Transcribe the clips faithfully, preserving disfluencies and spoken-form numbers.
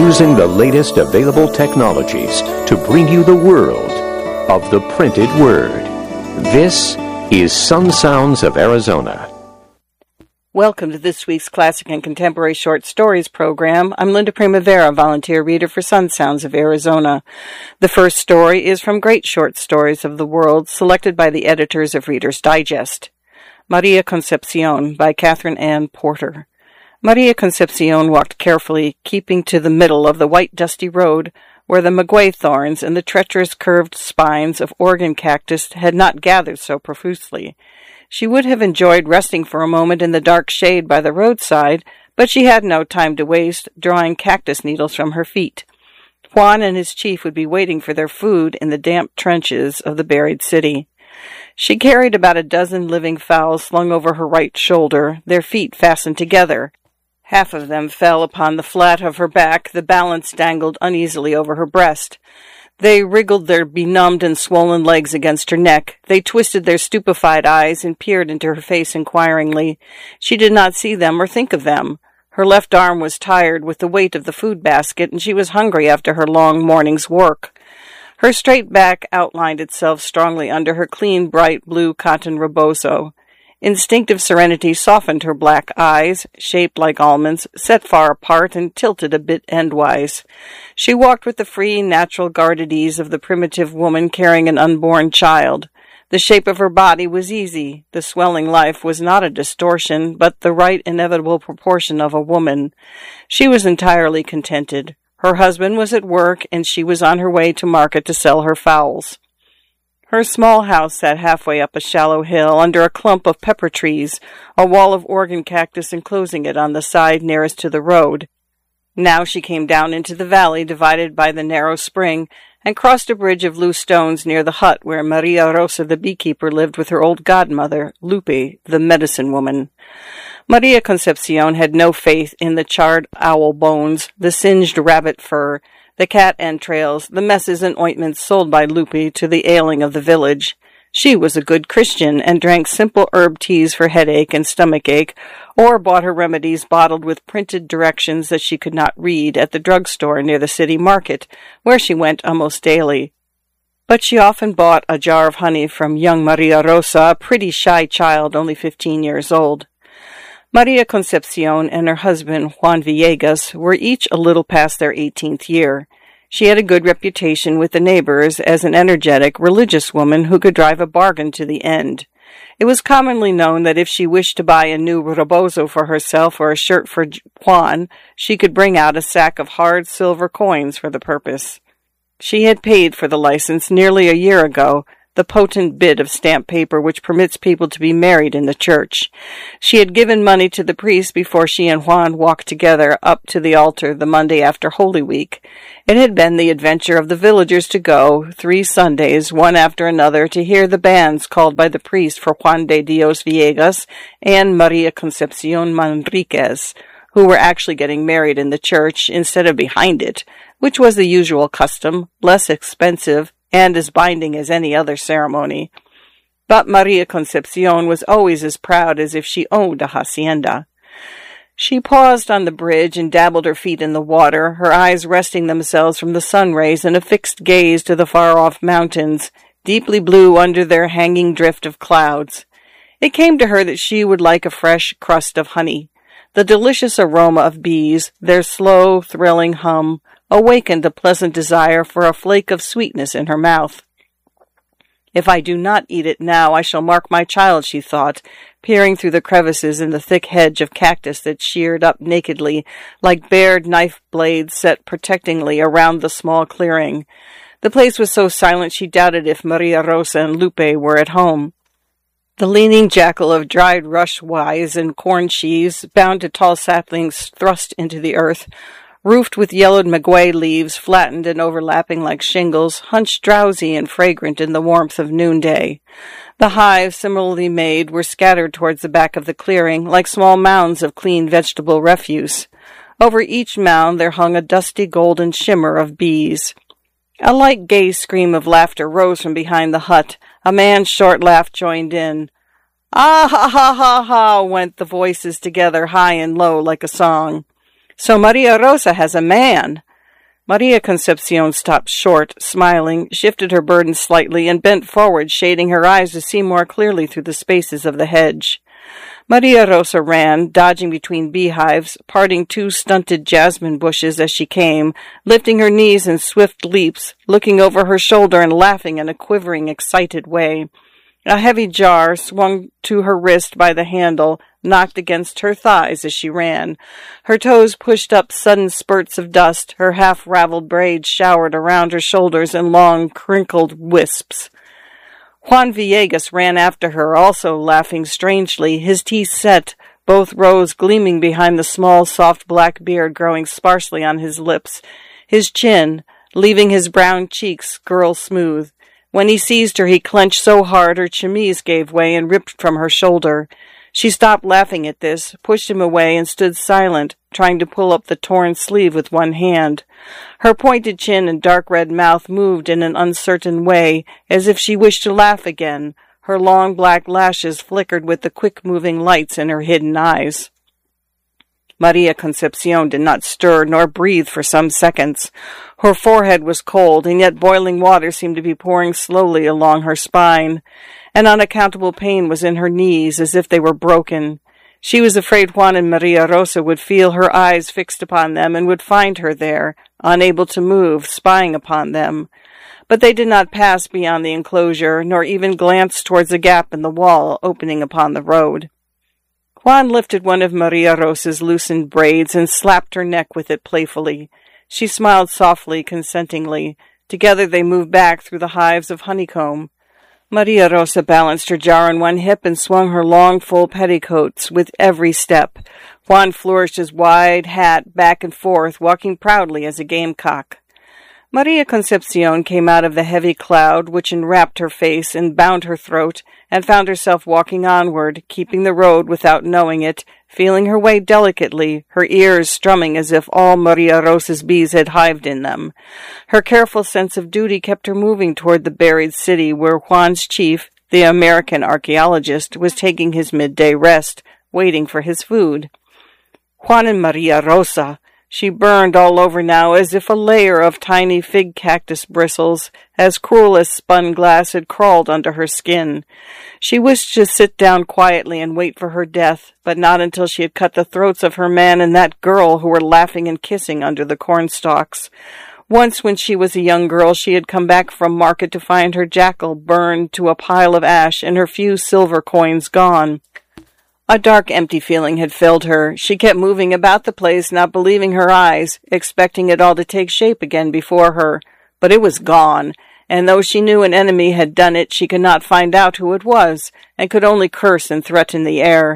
using the latest available technologies to bring you the world of the printed word. This is Sun Sounds of Arizona. Welcome to this week's Classic and Contemporary Short Stories program. I'm Linda Primavera, volunteer reader for Sun Sounds of Arizona. The first story is from Great Short Stories of the World, selected by the editors of Reader's Digest. Maria Concepcion by Catherine Ann Porter. Maria Concepcion walked carefully, keeping to the middle of the white dusty road where the maguey thorns and the treacherous curved spines of Oregon cactus had not gathered so profusely. She would have enjoyed resting for a moment in the dark shade by the roadside, but she had no time to waste, drawing cactus needles from her feet. Juan and his chief would be waiting for their food in the damp trenches of the buried city. She carried about a dozen living fowls slung over her right shoulder, their feet fastened together. Half of them fell upon the flat of her back, the balance dangled uneasily over her breast. They wriggled their benumbed and swollen legs against her neck. They twisted their stupefied eyes and peered into her face inquiringly. She did not see them or think of them. Her left arm was tired with the weight of the food basket, and she was hungry after her long morning's work. Her straight back outlined itself strongly under her clean, bright blue cotton rebozo. Instinctive serenity softened her black eyes, shaped like almonds, set far apart and tilted a bit endwise. She walked with the free, natural, guarded ease of the primitive woman carrying an unborn child. The shape of her body was easy. The swelling life was not a distortion, but the right inevitable proportion of a woman. She was entirely contented. Her husband was at work, and she was on her way to market to sell her fowls. Her small house sat halfway up a shallow hill under a clump of pepper trees, a wall of Oregon cactus enclosing it on the side nearest to the road. Now she came down into the valley divided by the narrow spring and crossed a bridge of loose stones near the hut where Maria Rosa the beekeeper lived with her old godmother, Lupe, the medicine woman. Maria Concepcion had no faith in the charred owl bones, the singed rabbit fur, the cat entrails, the messes and ointments sold by Lupe to the ailing of the village. She was a good Christian and drank simple herb teas for headache and stomachache, or bought her remedies bottled with printed directions that she could not read at the drugstore near the city market, where she went almost daily. But she often bought a jar of honey from young Maria Rosa, a pretty shy child only fifteen years old. Maria Concepcion and her husband, Juan Villegas, were each a little past their eighteenth year. She had a good reputation with the neighbors as an energetic, religious woman who could drive a bargain to the end. It was commonly known that if she wished to buy a new rebozo for herself or a shirt for Juan, she could bring out a sack of hard silver coins for the purpose. She had paid for the license nearly a year ago, the potent bit of stamped paper which permits people to be married in the church. She had given money to the priest before she and Juan walked together up to the altar the Monday after Holy Week. It had been the adventure of the villagers to go, three Sundays, one after another, to hear the bands called by the priest for Juan de Dios Villegas and Maria Concepcion Manriquez, who were actually getting married in the church instead of behind it, which was the usual custom, less expensive, and as binding as any other ceremony. But Maria Concepcion was always as proud as if she owned a hacienda. She paused on the bridge and dabbled her feet in the water, her eyes resting themselves from the sun rays in a fixed gaze to the far-off mountains, deeply blue under their hanging drift of clouds. It came to her that she would like a fresh crust of honey. The delicious aroma of bees, their slow, thrilling hum, awakened a pleasant desire for a flake of sweetness in her mouth. If I do not eat it now, I shall mark my child, she thought, peering through the crevices in the thick hedge of cactus that sheared up nakedly, like bared knife blades set protectingly around the small clearing. The place was so silent she doubted if Maria Rosa and Lupe were at home. The leaning jackal of dried rush withes and corn sheaves, bound to tall saplings thrust into the earth, roofed with yellowed maguey leaves, flattened and overlapping like shingles, hunched drowsy and fragrant in the warmth of noonday. The hives, similarly made, were scattered towards the back of the clearing, like small mounds of clean vegetable refuse. Over each mound there hung a dusty golden shimmer of bees. A light gay scream of laughter rose from behind the hut. A man's short laugh joined in. Ah, ha, ha, ha, ha, went the voices together, high and low, like a song. So Maria Rosa has a man. Maria Concepcion stopped short, smiling, shifted her burden slightly, and bent forward, shading her eyes to see more clearly through the spaces of the hedge. Maria Rosa ran, dodging between beehives, parting two stunted jasmine bushes as she came, lifting her knees in swift leaps, looking over her shoulder and laughing in a quivering, excited way. A heavy jar, swung to her wrist by the handle, knocked against her thighs as she ran. Her toes pushed up sudden spurts of dust, her half-raveled braids showered around her shoulders in long, crinkled wisps. Juan Villegas ran after her, also laughing strangely, his teeth set, both rows gleaming behind the small, soft black beard growing sparsely on his lips, his chin, leaving his brown cheeks girl smooth. When he seized her, he clenched so hard her chemise gave way and ripped from her shoulder. She stopped laughing at this, pushed him away, and stood silent, trying to pull up the torn sleeve with one hand. Her pointed chin and dark red mouth moved in an uncertain way, as if she wished to laugh again. Her long black lashes flickered with the quick-moving lights in her hidden eyes. Maria Concepcion did not stir nor breathe for some seconds. Her forehead was cold, and yet boiling water seemed to be pouring slowly along her spine. An unaccountable pain was in her knees, as if they were broken. She was afraid Juan and Maria Rosa would feel her eyes fixed upon them and would find her there, unable to move, spying upon them. But they did not pass beyond the enclosure, nor even glance towards a gap in the wall opening upon the road. Juan lifted one of Maria Rosa's loosened braids and slapped her neck with it playfully. She smiled softly, consentingly. Together they moved back through the hives of honeycomb. Maria Rosa balanced her jar on one hip and swung her long, full petticoats with every step. Juan flourished his wide hat back and forth, walking proudly as a gamecock. Maria Concepcion came out of the heavy cloud which enwrapped her face and bound her throat, and found herself walking onward, keeping the road without knowing it, feeling her way delicately, her ears strumming as if all Maria Rosa's bees had hived in them. Her careful sense of duty kept her moving toward the buried city where Juan's chief, the American archaeologist, was taking his midday rest, waiting for his food. Juan and Maria Rosa! She burned all over now as if a layer of tiny fig cactus bristles, as cruel as spun glass, had crawled under her skin. She wished to sit down quietly and wait for her death, but not until she had cut the throats of her man and that girl who were laughing and kissing under the cornstalks. Once, when she was a young girl, she had come back from market to find her jackal burned to a pile of ash and her few silver coins gone. A dark, empty feeling had filled her. She kept moving about the place, not believing her eyes, expecting it all to take shape again before her. But it was gone, and though she knew an enemy had done it, she could not find out who it was, and could only curse and threaten the air.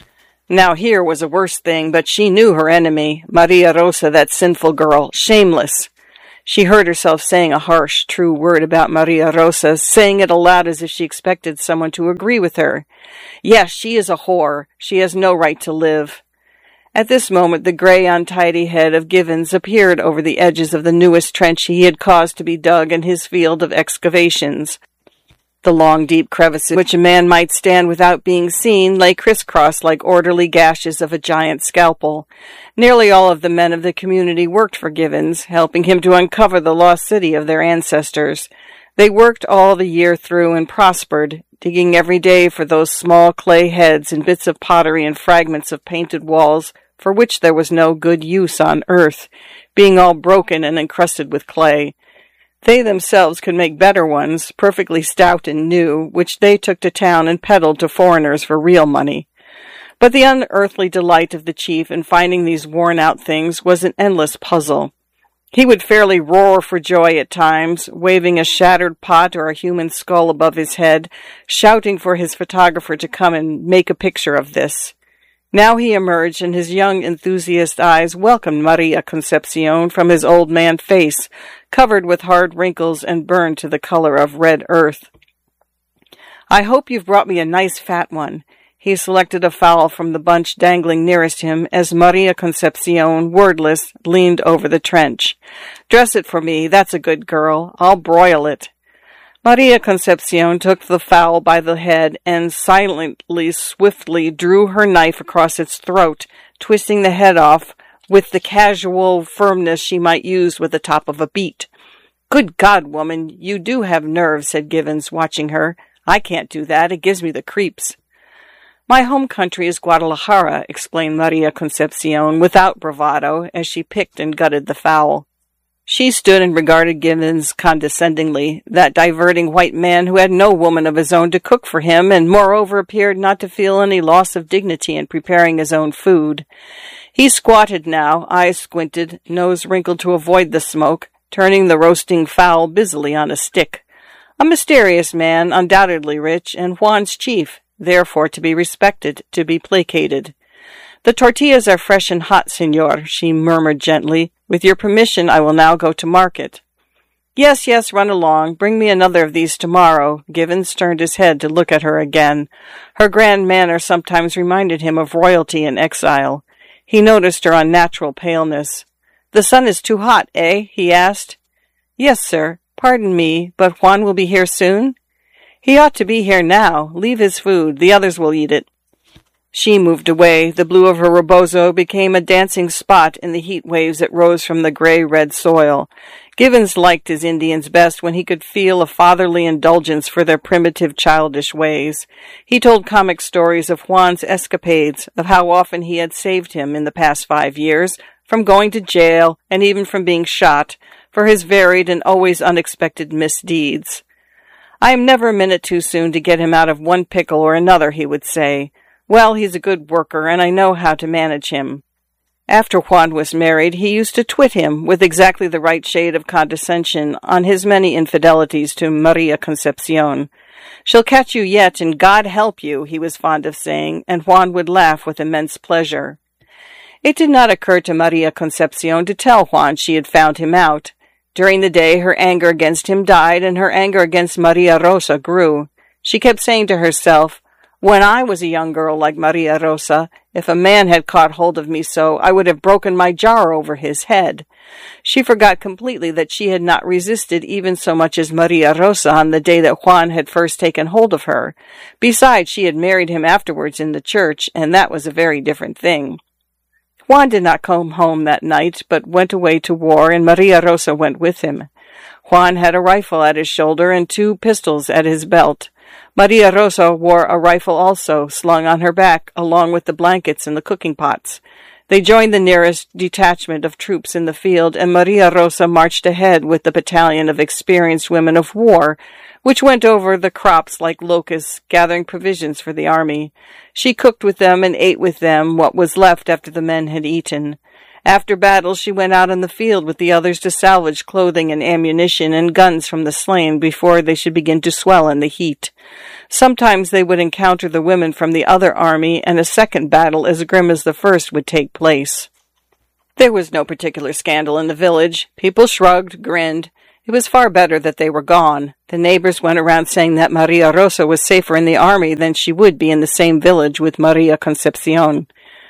Now here was a worse thing, but she knew her enemy, Maria Rosa, that sinful girl, shameless. She heard herself saying a harsh, true word about Maria Rosa, saying it aloud as if she expected someone to agree with her. Yes, she is a whore. She has no right to live. At this moment, the gray, untidy head of Givens appeared over the edges of the newest trench he had caused to be dug in his field of excavations. The long, deep crevices in which a man might stand without being seen lay crisscrossed like orderly gashes of a giant scalpel. Nearly all of the men of the community worked for Givens, helping him to uncover the lost city of their ancestors. They worked all the year through and prospered, digging every day for those small clay heads and bits of pottery and fragments of painted walls for which there was no good use on earth, being all broken and encrusted with clay. They themselves could make better ones, perfectly stout and new, which they took to town and peddled to foreigners for real money. But the unearthly delight of the chief in finding these worn-out things was an endless puzzle. He would fairly roar for joy at times, waving a shattered pot or a human skull above his head, shouting for his photographer to come and make a picture of this. Now he emerged, and his young enthusiast eyes welcomed Maria Concepcion from his old man face, covered with hard wrinkles and burned to the color of red earth. "I hope you've brought me a nice fat one." He selected a fowl from the bunch dangling nearest him as Maria Concepcion, wordless, leaned over the trench. "Dress it for me, that's a good girl. I'll broil it." Maria Concepcion took the fowl by the head and silently, swiftly drew her knife across its throat, twisting the head off, with the casual firmness she might use with the top of a beat. "Good God, woman, you do have nerve," said Givens, watching her. "I can't do that. It gives me the creeps." "My home country is Guadalajara," explained Maria Concepcion without bravado as she picked and gutted the fowl. She stood and regarded Givens condescendingly, that diverting white man who had no woman of his own to cook for him, and moreover appeared not to feel any loss of dignity in preparing his own food. He squatted now, eyes squinted, nose wrinkled to avoid the smoke, turning the roasting fowl busily on a stick. A mysterious man, undoubtedly rich, and Juan's chief, therefore to be respected, to be placated. "The tortillas are fresh and hot, senor," she murmured gently. "With your permission, I will now go to market." "Yes, yes, run along. Bring me another of these tomorrow." Givens turned his head to look at her again. Her grand manner sometimes reminded him of royalty in exile. He noticed her unnatural paleness. "The sun is too hot, eh?" he asked. "Yes, sir. Pardon me, but Juan will be here soon?" "He ought to be here now. Leave his food. The others will eat it." She moved away. The blue of her rebozo became a dancing spot in the heat waves that rose from the gray-red soil. Givens liked his Indians best when he could feel a fatherly indulgence for their primitive, childish ways. He told comic stories of Juan's escapades, of how often he had saved him in the past five years, from going to jail and even from being shot, for his varied and always unexpected misdeeds. "I am never a minute too soon to get him out of one pickle or another," he would say. "Well, he's a good worker, and I know how to manage him." After Juan was married, he used to twit him, with exactly the right shade of condescension, on his many infidelities to Maria Concepcion. "She'll catch you yet, and God help you," he was fond of saying, and Juan would laugh with immense pleasure. It did not occur to Maria Concepcion to tell Juan she had found him out. During the day, her anger against him died, and her anger against Maria Rosa grew. She kept saying to herself, "When I was a young girl like Maria Rosa, if a man had caught hold of me so, I would have broken my jar over his head." She forgot completely that she had not resisted even so much as Maria Rosa on the day that Juan had first taken hold of her. Besides, she had married him afterwards in the church, and that was a very different thing. Juan did not come home that night, but went away to war, and Maria Rosa went with him. Juan had a rifle at his shoulder and two pistols at his belt. Maria Rosa wore a rifle also, slung on her back, along with the blankets and the cooking pots. They joined the nearest detachment of troops in the field, and Maria Rosa marched ahead with the battalion of experienced women of war, which went over the crops like locusts, gathering provisions for the army. She cooked with them and ate with them what was left after the men had eaten. After battle, she went out in the field with the others to salvage clothing and ammunition and guns from the slain before they should begin to swell in the heat. Sometimes they would encounter the women from the other army, and a second battle as grim as the first would take place. There was no particular scandal in the village. People shrugged, grinned. It was far better that they were gone. The neighbors went around saying that Maria Rosa was safer in the army than she would be in the same village with Maria Concepcion.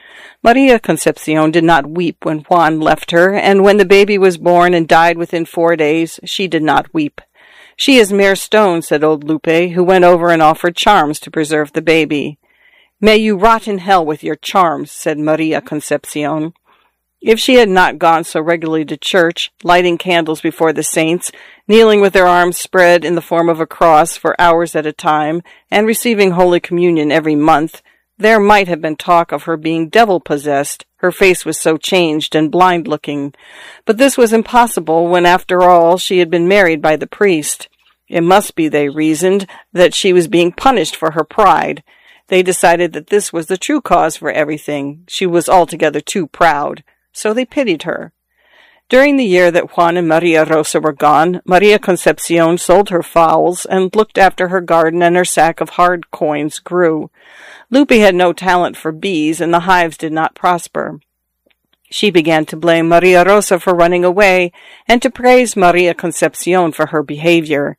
Maria Concepcion did not weep when Juan left her, and when the baby was born and died within four days, she did not weep. "She is mere stone," said old Lupe, who went over and offered charms to preserve the baby. "May you rot in hell with your charms," said Maria Concepcion. If she had not gone so regularly to church, lighting candles before the saints, kneeling with her arms spread in the form of a cross for hours at a time, and receiving Holy Communion every month, there might have been talk of her being devil-possessed. Her face was so changed and blind-looking. But this was impossible when, after all, she had been married by the priest. It must be, they reasoned, that she was being punished for her pride. They decided that this was the true cause for everything. She was altogether too proud. So they pitied her. During the year that Juan and Maria Rosa were gone, Maria Concepcion sold her fowls and looked after her garden, and her sack of hard coins grew. Lupe had no talent for bees, and the hives did not prosper. She began to blame Maria Rosa for running away, and to praise Maria Concepcion for her behavior.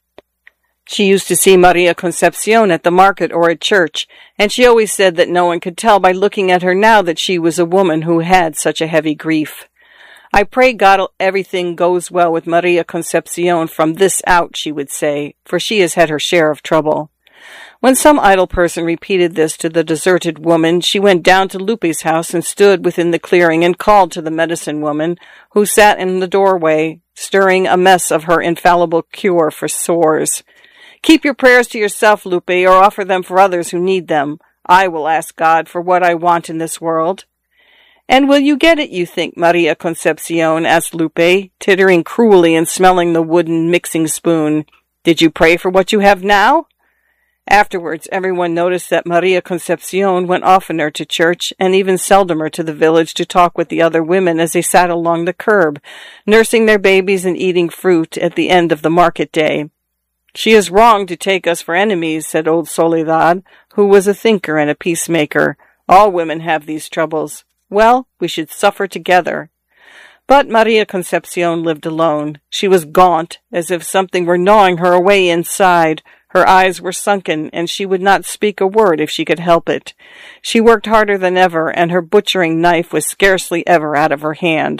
She used to see Maria Concepcion at the market or at church, and she always said that no one could tell by looking at her now that she was a woman who had such a heavy grief. "I pray God everything goes well with Maria Concepcion from this out," she would say, "for she has had her share of trouble." When some idle person repeated this to the deserted woman, she went down to Lupe's house and stood within the clearing and called to the medicine woman, who sat in the doorway, stirring a mess of her infallible cure for sores. "Keep your prayers to yourself, Lupe, or offer them for others who need them. I will ask God for what I want in this world." "And will you get it, you think, Maria Concepcion?" asked Lupe, tittering cruelly and smelling the wooden mixing spoon. "Did you pray for what you have now?" Afterwards, everyone noticed that Maria Concepcion went oftener to church and even seldomer to the village to talk with the other women as they sat along the curb, nursing their babies and eating fruit at the end of the market day. "She is wrong to take us for enemies," said old Soledad, who was a thinker and a peacemaker. "All women have these troubles. Well, we should suffer together." But Maria Concepcion lived alone. She was gaunt, as if something were gnawing her away inside. Her eyes were sunken, and she would not speak a word if she could help it. She worked harder than ever, and her butchering knife was scarcely ever out of her hand.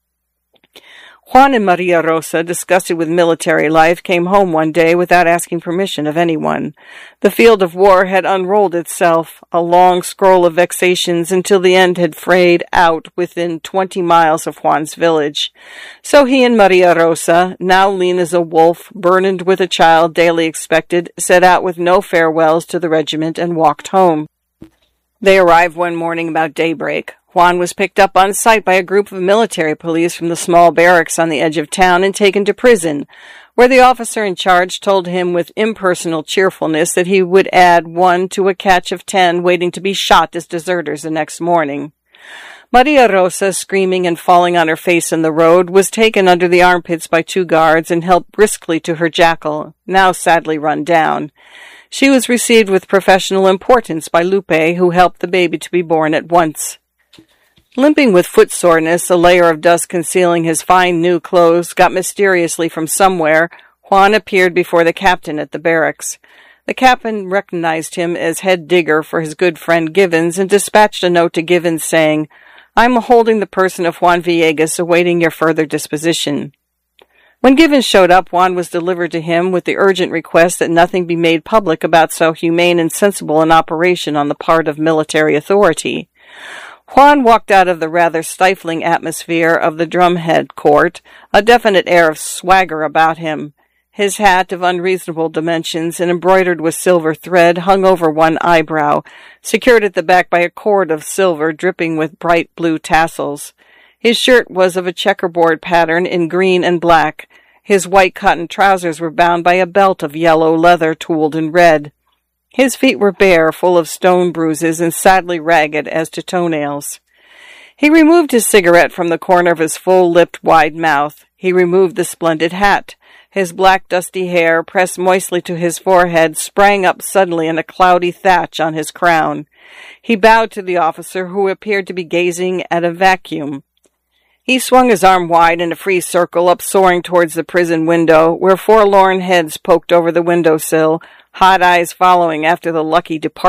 Juan and Maria Rosa, disgusted with military life, came home one day without asking permission of anyone. The field of war had unrolled itself, a long scroll of vexations, until the end had frayed out within twenty miles of Juan's village. So he and Maria Rosa, now lean as a wolf, burdened with a child daily expected, set out with no farewells to the regiment and walked home. They arrived one morning about daybreak. Juan was picked up on sight by a group of military police from the small barracks on the edge of town and taken to prison, where the officer in charge told him with impersonal cheerfulness that he would add one to a catch of ten waiting to be shot as deserters the next morning. Maria Rosa, screaming and falling on her face in the road, was taken under the armpits by two guards and helped briskly to her jackal, now sadly run down. She was received with professional importance by Lupe, who helped the baby to be born at once. Limping with foot soreness, a layer of dust concealing his fine new clothes got mysteriously from somewhere, Juan appeared before the captain at the barracks. The captain recognized him as head digger for his good friend Givens and dispatched a note to Givens saying, "I am holding the person of Juan Villegas, awaiting your further disposition." When Givens showed up, Juan was delivered to him with the urgent request that nothing be made public about so humane and sensible an operation on the part of military authority. Juan walked out of the rather stifling atmosphere of the drumhead court, a definite air of swagger about him. His hat, of unreasonable dimensions and embroidered with silver thread, hung over one eyebrow, secured at the back by a cord of silver dripping with bright blue tassels. His shirt was of a checkerboard pattern in green and black. His white cotton trousers were bound by a belt of yellow leather tooled in red. His feet were bare, full of stone bruises, and sadly ragged as to toenails. He removed his cigarette from the corner of his full-lipped, wide mouth. He removed the splendid hat. His black, dusty hair, pressed moistly to his forehead, sprang up suddenly in a cloudy thatch on his crown. He bowed to the officer, who appeared to be gazing at a vacuum. He swung his arm wide in a free circle, up-soaring towards the prison window, where forlorn heads poked over the window-sill, hot eyes following after the lucky departure.